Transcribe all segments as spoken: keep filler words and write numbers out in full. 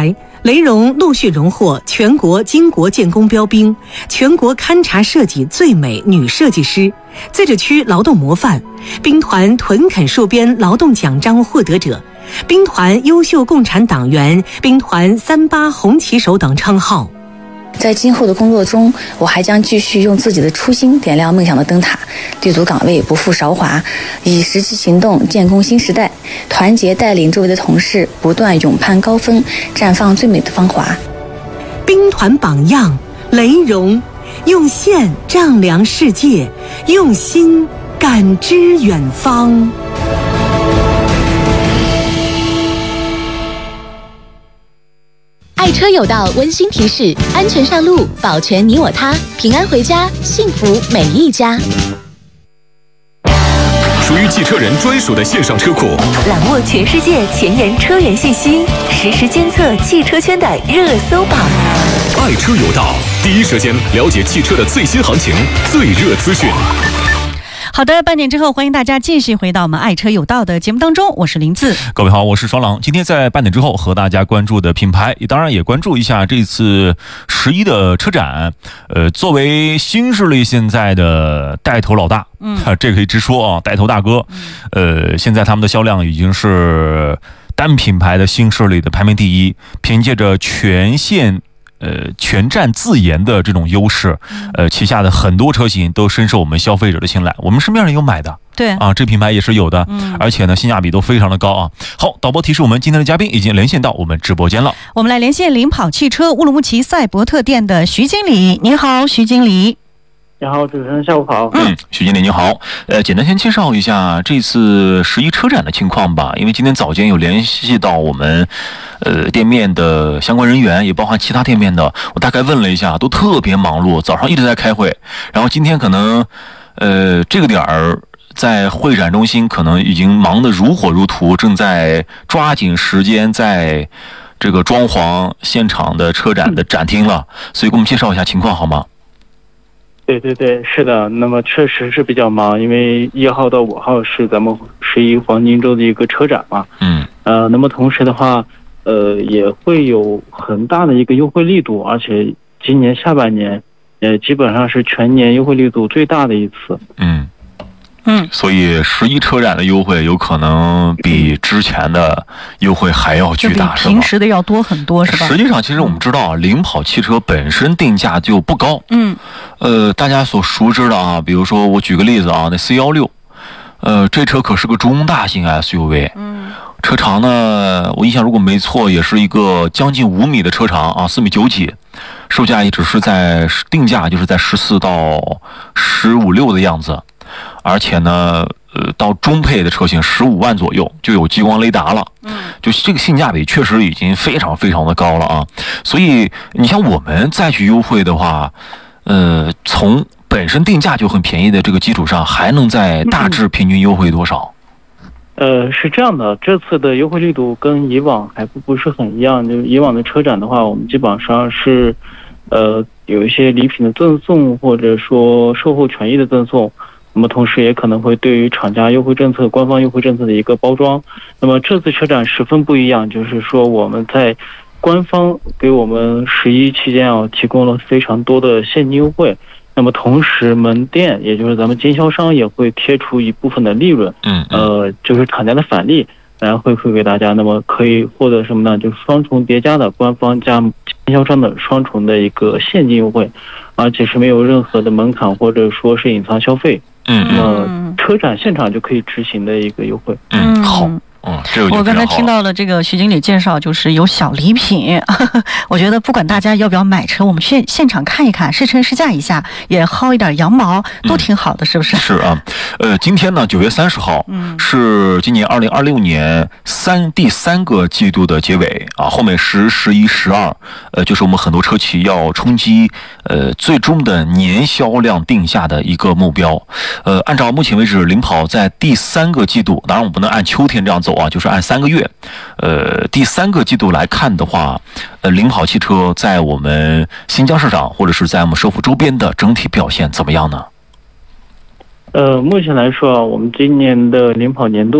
来，雷荣陆续荣获全国经国建工标兵、全国勘察设计最美女设计师、自治区劳动模范、兵团屯垦戍边劳动奖章获得者、兵团优秀共产党员、兵团三八红旗手等称号。 在今后的工作中，我还将继续用自己的初心点亮梦想的灯塔，立足岗位不负韶华，以实际行动建功新时代，团结带领周围的同事不断勇攀高峰，绽放最美的芳华。 兵团榜样雷荣，用线丈量世界，用心感知远方。 爱车有道温馨提示：安全上路，保全你我他，平安回家，幸福每一家。 属于汽车人专属的线上车库， 揽握全世界前沿车源信息，实时监测汽车圈的热搜榜。 爱车有道，第一时间了解汽车的最新行情、最热资讯。 好的，半点之后，欢迎大家继续回到我们爱车有道的节目当中，我是林子。 各位好，我是双狼。今天在半点之后和大家关注的品牌，当然也关注一下这次十一的车展。呃，作为新势力现在的带头老大，嗯，这可以直说啊，带头大哥。呃，现在他们的销量已经是单品牌的新势力的排名第一，凭借着全线。呃，全站自研的这种优势，呃，旗下的很多车型都深受我们消费者的青睐。我们身边人有买的， 对啊，这品牌也是有的， 嗯， 而且呢，性价比都非常的高啊。好，导播提示我们今天的嘉宾已经连线到我们直播间了。 我们来连线领跑汽车乌鲁木齐赛博特店的徐经理，您好，徐经理。 你好，主持人，下午好。 嗯，徐经理您好。呃，简单先介绍一下这次十一车展的情况吧，因为今天早间有联系到我们，呃，店面的相关人员，也包含其他店面的，我大概问了一下，都特别忙碌，早上一直在开会，然后今天可能，呃，这个点儿在会展中心可能已经忙得如火如荼，正在抓紧时间在这个装潢现场的车展的展厅了，所以给我们介绍一下情况好吗？ 对对对，是的，那么确实是比较忙，因为一号到五号是咱们十一黄金周的一个车展嘛， 嗯， 呃，那么同时的话，呃，也会有很大的一个优惠力度，而且今年下半年，呃，基本上是全年优惠力度最大的一次， 嗯。 嗯， 所以十一车展的优惠有可能比之前的优惠还要巨大， 是吧？平时的要多很多，是吧？ 实际上，其实我们知道啊，领跑汽车本身定价就不高。 嗯， 呃，大家所熟知的啊，比如说我举个例子啊，那 C 一六，呃，这车可是个中大型 S U V。 嗯， 车长呢，我印象如果没错，也是一个将近五米的车长啊，四米九几。售价也只是在定价就是在十四到十五六的样子。而且呢，呃，到中配的车型十五万左右就有激光雷达了， 嗯， 就这个性价比确实已经非常非常的高了啊。所以你像我们再去优惠的话，呃，从本身定价就很便宜的这个基础上，还能在大致平均优惠多少？ 呃，是这样的，这次的优惠力度跟以往还不不是很一样。就以往的车展的话，我们基本上是，呃，有一些礼品的赠送，或者说售后权益的赠送。那么同时也可能会对于厂家优惠政策、官方优惠政策的一个包装。那么这次车展十分不一样，就是说我们在官方给我们十一期间啊提供了非常多的现金优惠。那么同时门店，也就是咱们经销商也会贴出一部分的利润， 嗯， 呃，就是厂家的返利，然后会馈给大家。那么可以获得什么呢？就是双重叠加的官方加经销商的双重的一个现金优惠，而且是没有任何的门槛或者说是隐藏消费。 嗯， 那么车展现场就可以执行的一个优惠。 嗯，好。嗯，这个就我刚才听到了这个徐经理介绍，就是有小礼品。我觉得不管大家要不要买车，我们去现场看一看，试乘试驾一下，也薅一点羊毛，都挺好的，是不是？ 是啊，呃，今天呢，九月三十号，嗯，是今年二零二六年三第三个季度的结尾啊，后面十、十一、十二，呃，就是我们很多车企要冲击呃最终的年销量定下的一个目标。呃，按照目前为止，领跑在第三个季度，当然我们不能按秋天这样走啊，就是按三个月，呃，第三个季度来看的话，呃，领跑汽车在我们新疆市场或者是在我们首府周边的整体表现怎么样呢？ 呃，目前来说啊，我们今年的领跑年度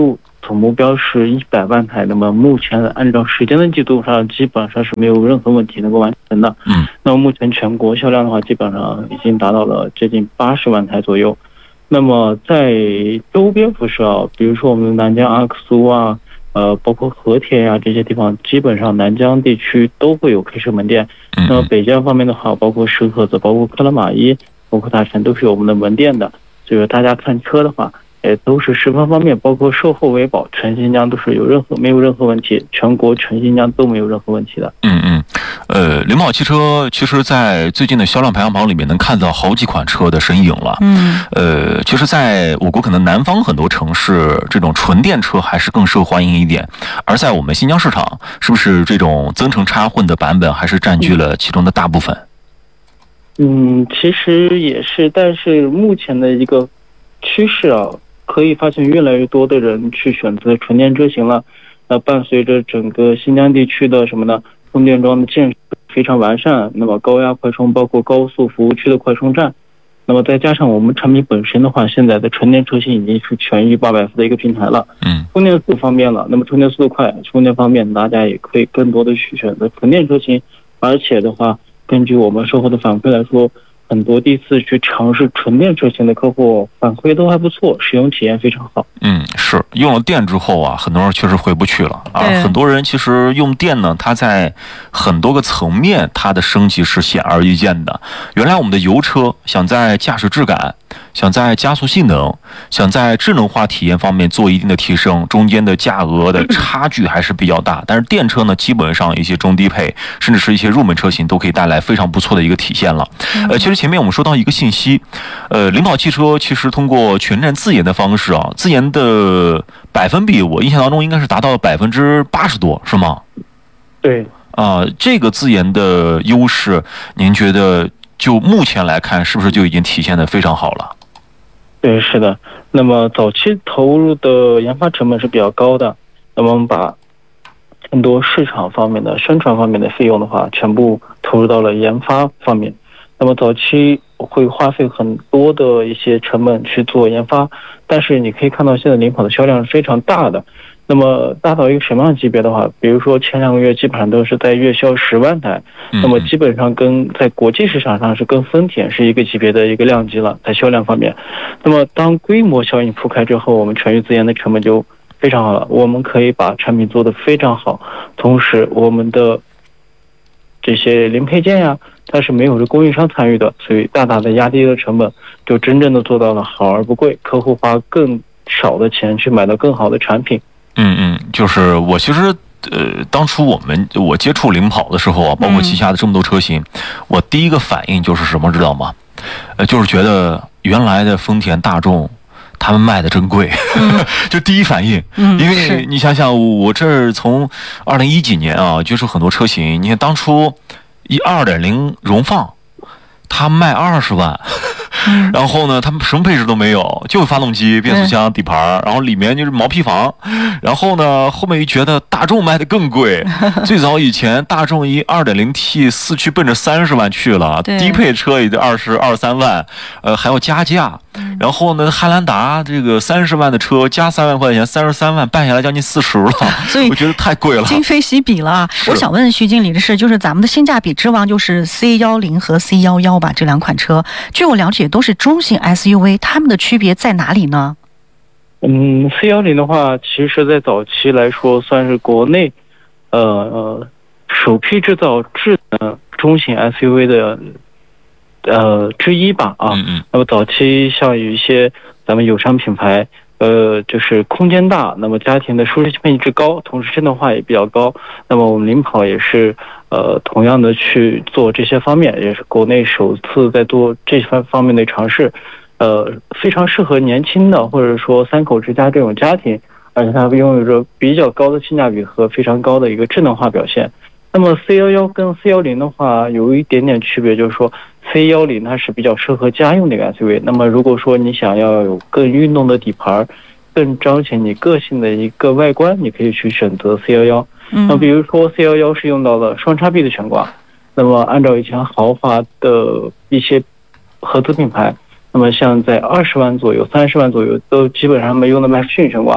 总目标是一百万台，那么目前按照时间的进度上，基本上是没有任何问题能够完成的。 嗯， 那么目前全国销量的话，基本上已经达到了接近八十万台左右。那么在周边辐射啊，比如说我们的南疆阿克苏啊，呃，包括和田呀、啊、这些地方，基本上南疆地区都会有开设门店。 嗯、 那么北疆方面的话，包括石河子、包括克拉玛依、包括大陈，都是有我们的门店的。所以说大家看车的话，也都是十分方面，包括售后维保，全新疆都是有任何没有任何问题，全国全新疆都没有任何问题的。 嗯嗯，呃，灵宝汽车其实在最近的销量排行榜里面能看到好几款车的身影了。 嗯， 呃，其实在我国可能南方很多城市，这种纯电车还是更受欢迎一点，而在我们新疆市场，是不是这种增程插混的版本还是占据了其中的大部分？ 嗯，其实也是，但是目前的一个趋势啊，可以发现越来越多的人去选择纯电车型了。那伴随着整个新疆地区的什么呢？充电桩的建设非常完善，那么高压快充，包括高速服务区的快充站，那么再加上我们产品本身的话，现在的纯电车型已经是全域八百伏的一个平台了。 嗯， 充电速度方面了，那么充电速度快，充电方面大家也可以更多的去选择纯电车型，而且的话，根据我们售后的反馈来说，很多第一次去尝试纯电车型的客户反馈都还不错，使用体验非常好。 嗯，是用了电之后啊，很多人确实回不去了。而很多人其实用电呢，它在很多个层面，它的升级是显而易见的。原来我们的油车想在驾驶质感、想在加速性能、想在智能化体验方面做一定的提升，中间的价格的差距还是比较大。但是电车呢，基本上一些中低配，甚至是一些入门车型都可以带来非常不错的一个体现了。呃，其实前面我们说到一个信息，呃，灵宝汽车其实通过全站自研的方式啊，自研的百分比我印象当中应该是达到了百分之八十多，是吗？ 对啊、呃，这个自研的优势，您觉得就目前来看，是不是就已经体现得非常好了？ 对，是的。那么早期投入的研发成本是比较高的，那么我们把更多市场方面的、宣传方面的费用的话，全部投入到了研发方面。那么早期会花费很多的一些成本去做研发，但是你可以看到现在灵宝的销量是非常大的。那么大到一个什么样的级别的话，比如说前两个月基本上都是在月销十万台，那么基本上跟在国际市场上是跟丰田是一个级别的一个量级了，在销量方面。那么当规模效应铺开之后，我们全域自研的成本就非常好了，我们可以把产品做得非常好，同时我们的这些零配件呀，它是没有着供应商参与的，所以大大的压低了成本，就真正的做到了好而不贵，客户花更少的钱去买到更好的产品。 嗯嗯，就是我其实呃，当初我们我接触灵宝的时候啊，包括旗下的这么多车型，嗯、我第一个反应就是什么，知道吗？呃，就是觉得原来的丰田、大众。他们卖的真贵，嗯、就第一反应，嗯、因为你想想，我这儿从二零一几年啊，接触很多车型，你看当初一二点零荣放，它卖二十万。嗯、然后呢，他们什么配置都没有，就是发动机、变速箱、底盘，然后里面就是毛坯房。然后呢，后面又觉得大众卖的更贵。最早以前，大众一 二点零 T 四驱奔着三十万去了，低配车也就二十二三万，呃，还要加价。然后呢，汉兰达这个三十万的车加三万块钱，三十三万，办下来将近四十了。所以我觉得太贵了， 今非昔比了。我想问徐经理的是，就是咱们的性价比之王就是 C 一零 和 C 一一 吧，这两款车，据我了解都是中型 S U V， 它们的区别在哪里呢？ 嗯 ，C 一零 的话，其实在早期来说算是国内，呃呃，首批制造智能中型 S U V 的。呃，之一吧啊， 嗯嗯， 那么早期像有一些咱们友商品牌，呃，就是空间大，那么家庭的舒适性配置高，同时智能化也比较高。那么我们灵宝也是呃同样的去做这些方面，也是国内首次在做这方方面的尝试，呃，非常适合年轻的或者说三口之家这种家庭，而且它拥有着比较高的性价比和非常高的一个智能化表现。那么 C 一一 跟 C 一零 的话有一点点区别，就是说 C 一零 它是比较适合家用的一个 S U V。那么如果说你想要有更运动的底盘，更彰显你个性的一个外观，你可以去选择 C 一一。嗯、那比如说 C 一一 是用到了双叉臂的悬挂，那么按照以前豪华的一些合资品牌，那么像在二十万左右、三十万左右都基本上没用的麦弗逊悬挂。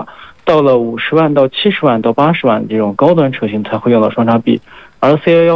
到了五十万到七十万到八十万这种高端车型才会用到双叉臂，而 C 幺幺